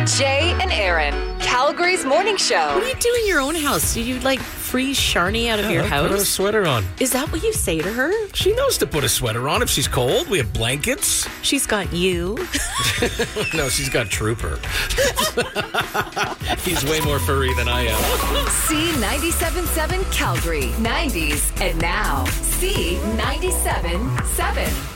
Jay and Aaron, Calgary's morning show. What do you do in your own house? Do you freeze Sharnie out of your Put a house? sweater on. Is that what you say to her? She knows to put a sweater on if she's cold. We have blankets. She's got you. No, she's got Trooper. He's way more furry than I am. C97.7 Calgary, 90s, and now C97.7.